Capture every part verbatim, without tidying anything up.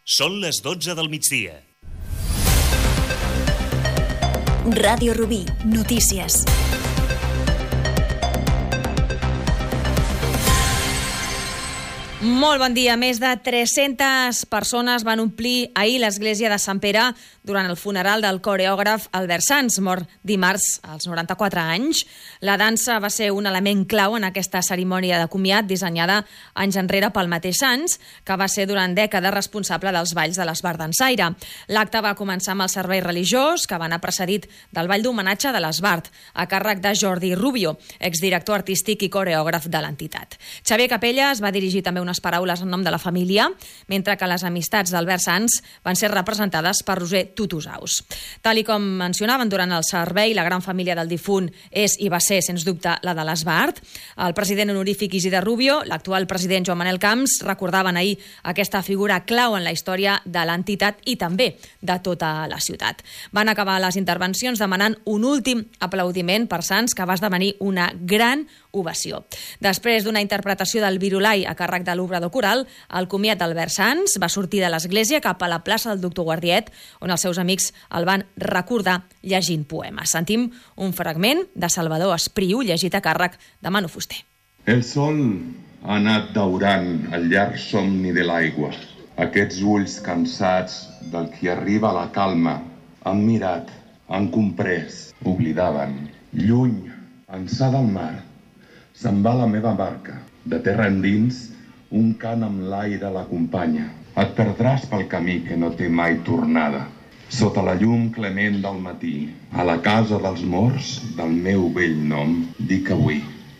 Són les dotze del migdia. Ràdio Rubí, notícies. Molt bon dia. Més de tres-centes persones van omplir ahir l'església de Sant Pere durant el funeral del coreògraf Albert Sans, mort dimarts als noranta-quatre anys. La dansa va ser un element clau en aquesta cerimònia de comiat dissenyada anys enrere pel mateix Sans, que va ser durant dècades responsable dels balls de l'Esbart Dansaire. L'acte va començar amb el servei religiós, que va anar precedit del ball d'homenatge de l'Esbart, a càrrec de Jordi Rubio, exdirector artístic i coreògraf de l'entitat. Xavier Capelles va dirigir també unes paraules en nom de la família, mentre que les amistats d'Albert Sans van ser representades per Roser Tutusaus. Tal i com mencionaven durant el servei, la gran família del difunt és i va ser, sens dubte, la de l'Esbart. El president honorífic Isidre Rubio, l'actual president Joan Manel Camps, recordaven ahir aquesta figura clau en la història de l'entitat i també de tota la ciutat. Van acabar les intervencions demanant un últim aplaudiment per Sans, que va esdevenir una gran ovació. Després d'una interpretació del Virulai a càrrec de l'obrador coral, el comiat d'Albert Sans va sortir de l'església cap a la plaça del Doctor Guardiet, on els seus amics el van recordar llegint poemes. Sentim un fragment de Salvador Espriu, llegit a càrrec de Manu Fuster. El sol ha anat daurant el llarg somni de l'aigua. Aquests ulls cansats del qui arriba a la calma han mirat, han comprès, oblidaven. Lluny, ençà del mar, se'n va la meva barca. De terra endins, un cant amb l'aire l'acompanya. Et perdràs pel camí que no té mai tornada. Sota la llum clement del matí, a la casa dels morts, del meu vell nom, dic avui.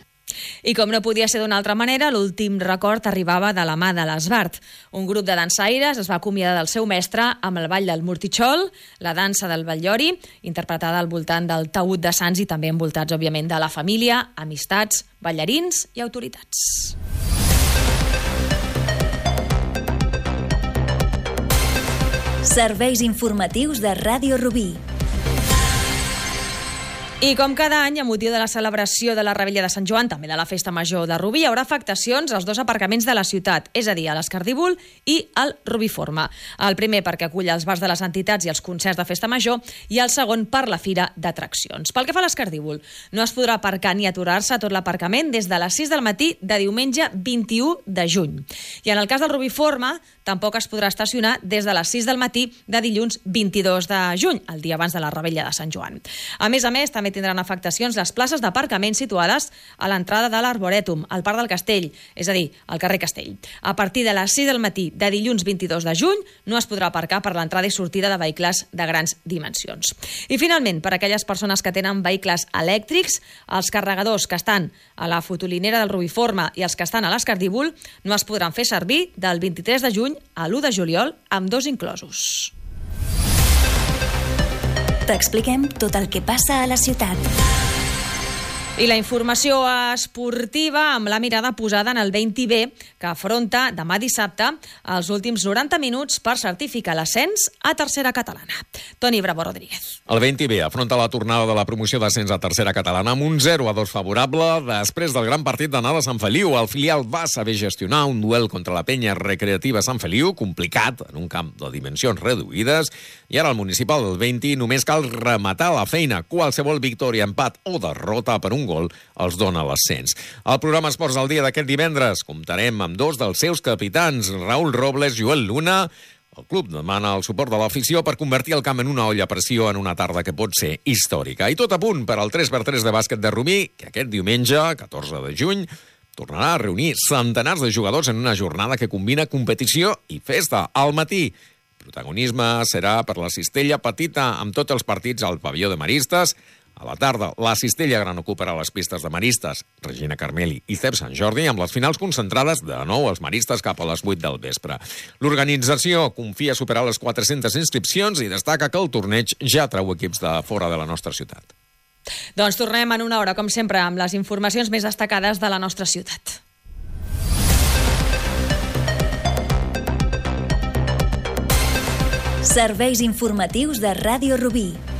I com no podia ser d'una altra manera, l'últim record arribava de la mà de l'Esbart. Un grup de dansaires es va acomiadar del seu mestre amb el ball del Mortitxol, la dansa del Batllori, interpretada al voltant del taüt de Sants i també envoltats, òbviament, de la família, amistats, ballarins i autoritats. Serveis informatius de Ràdio Rubí. I com cada any, a motiu de la celebració de la Revetlla de Sant Joan, també de la Festa Major de Rubí, hi haurà afectacions als dos aparcaments de la ciutat, és a dir, a l'Escardívol i al Rubiforme. El primer perquè acull els bars de les entitats i els concerts de Festa Major, i el segon per la fira d'atraccions. Pel que fa a l'Escardívol, no es podrà aparcar ni aturar-se a tot l'aparcament des de les sis del matí de diumenge vint-i-u de juny. I en el cas del Rubiforme, tampoc es podrà estacionar des de les sis del matí de dilluns vint-i-dos de juny, el dia abans de la Revetlla de Sant Joan. A més a més, també tindran afectacions les places d'aparcament situades a l'entrada de l'Arborètum, al Parc del Castell, és a dir, al carrer Castell. A partir de les sis del matí de dilluns vint-i-dos de juny no es podrà aparcar per l'entrada i sortida de vehicles de grans dimensions. I finalment, per a aquelles persones que tenen vehicles elèctrics, els carregadors que estan a la fotolinera del Rubiforme i els que estan a l'Escardívol no es podran fer servir del vint-i-tres de juny a l'u de juliol, amb dos inclosos. T'expliquem tot el que passa a la ciutat. I la informació esportiva amb la mirada posada en el veinte B, que afronta demà dissabte els últims noranta minuts per certificar l'ascens a tercera catalana. Toni Bravo Rodríguez. El veinte B afronta la tornada de la promoció d'ascens a tercera catalana amb un zero a dos favorable després del gran partit d'anada a Sant Feliu. El filial va saber gestionar un duel contra la penya recreativa Sant Feliu, complicat en un camp de dimensions reduïdes, i ara el municipal del veinte només cal rematar la feina. Qualsevol victòria, empat o derrota per un gol els dona l'ascens. Al programa Esports del dia d'aquest divendres comptarem amb dos dels seus capitans, Raúl Robles i Joel Luna. El club demana el suport de l'afició per convertir el camp en una olla a pressió en una tarda que pot ser històrica. I tot a punt per al tres per tres de bàsquet de Rubí, que aquest diumenge, catorze de juny, tornarà a reunir centenars de jugadors en una jornada que combina competició i festa. Al matí, protagonisme serà per la cistella petita amb tots els partits al pavelló de Maristes. A la tarda, la cistella gran ocuparà les pistes de Maristes, Regina Carmeli i Cep Sant Jordi, amb les finals concentrades de nou als Maristes cap a les vuit del vespre. L'organització confia superar les quatre-centes inscripcions i destaca que el torneig ja treu equips de fora de la nostra ciutat. Doncs tornem en una hora, com sempre, amb les informacions més destacades de la nostra ciutat. Serveis informatius de Ràdio Rubí.